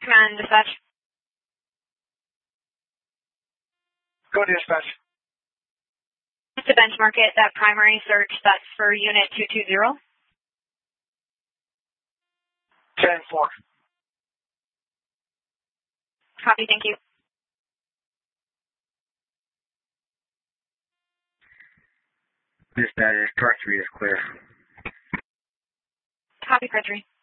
Command dispatch. Go dispatch. To benchmark it, that primary search, that's for unit 220. 10-4. Copy, thank you. Dispatch, car 3 is clear. Copy, car 3.